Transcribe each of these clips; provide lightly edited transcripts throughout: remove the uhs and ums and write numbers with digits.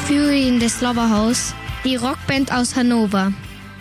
Fury in the Slaughterhouse, die Rockband aus Hannover.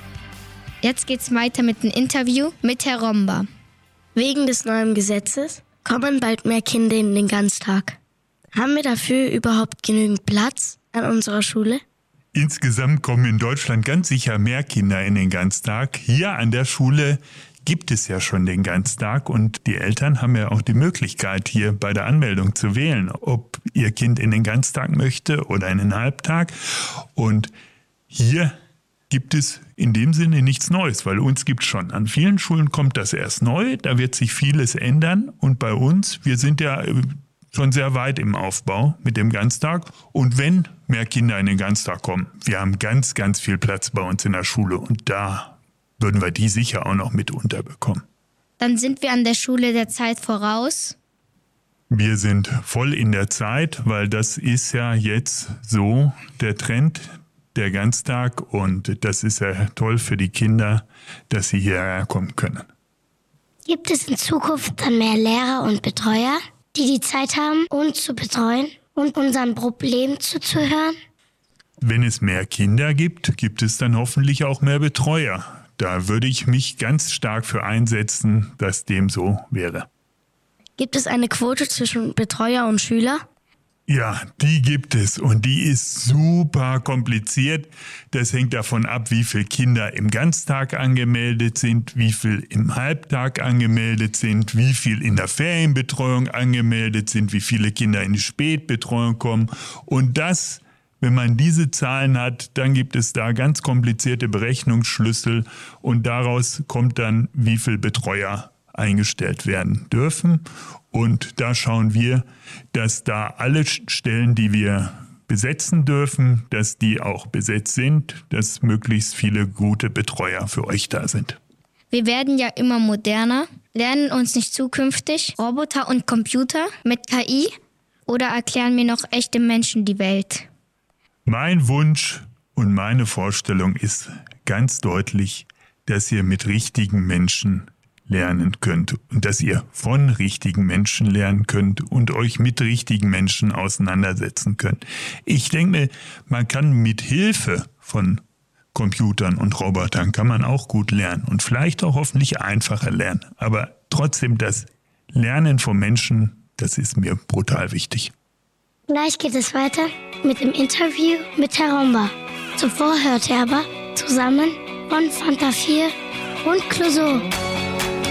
Jetzt geht's weiter mit dem Interview mit Herr Romba. Wegen des neuen Gesetzes kommen bald mehr Kinder in den Ganztag. Haben wir dafür überhaupt genügend Platz an unserer Schule? Insgesamt kommen in Deutschland ganz sicher mehr Kinder in den Ganztag. Hier an der Schule gibt es ja schon den Ganztag und die Eltern haben ja auch die Möglichkeit, hier bei der Anmeldung zu wählen, ob ihr Kind in den Ganztag möchte oder in den Halbtag. Und hier gibt es in dem Sinne nichts Neues, weil uns gibt es schon. An vielen Schulen kommt das erst neu, da wird sich vieles ändern. Und bei uns, wir sind ja schon sehr weit im Aufbau mit dem Ganztag. Und wenn mehr Kinder in den Ganztag kommen, wir haben ganz, ganz viel Platz bei uns in der Schule. Und da würden wir die sicher auch noch mit unterbekommen. Dann sind wir an der Schule der Zeit voraus. Wir sind voll in der Zeit, weil das ist ja jetzt so der Trend, der Ganztag. Und das ist ja toll für die Kinder, dass sie hierher kommen können. Gibt es in Zukunft dann mehr Lehrer und Betreuer, die Zeit haben, uns zu betreuen und unserem Problem zuzuhören? Wenn es mehr Kinder gibt, gibt es dann hoffentlich auch mehr Betreuer. Da würde ich mich ganz stark für einsetzen, dass dem so wäre. Gibt es eine Quote zwischen Betreuer und Schüler? Ja, die gibt es und die ist super kompliziert. Das hängt davon ab, wie viele Kinder im Ganztag angemeldet sind, wie viel im Halbtag angemeldet sind, wie viel in der Ferienbetreuung angemeldet sind, wie viele Kinder in die Spätbetreuung kommen. Und das, wenn man diese Zahlen hat, dann gibt es da ganz komplizierte Berechnungsschlüssel und daraus kommt dann, wie viele Betreuer eingestellt werden dürfen. Und da schauen wir, dass da alle Stellen, die wir besetzen dürfen, dass die auch besetzt sind, dass möglichst viele gute Betreuer für euch da sind. Wir werden ja immer moderner, lernen uns nicht zukünftig Roboter und Computer mit KI oder erklären mir noch echte Menschen die Welt? Mein Wunsch und meine Vorstellung ist ganz deutlich, dass ihr mit richtigen Menschen lernen könnt und dass ihr von richtigen Menschen lernen könnt und euch mit richtigen Menschen auseinandersetzen könnt. Ich denke, man kann mit Hilfe von Computern und Robotern kann man auch gut lernen und vielleicht auch hoffentlich einfacher lernen. Aber trotzdem das Lernen von Menschen, das ist mir brutal wichtig. Gleich geht es weiter mit dem Interview mit Herr Romba. Zuvor hört ihr aber zusammen von Fanta 4 und Clouseau.